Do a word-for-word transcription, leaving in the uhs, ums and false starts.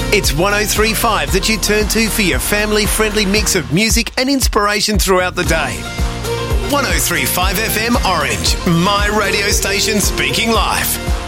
It's one oh three point five that you turn to for your family-friendly mix of music and inspiration throughout the day. one oh three point five F M Orange, my radio station speaking life.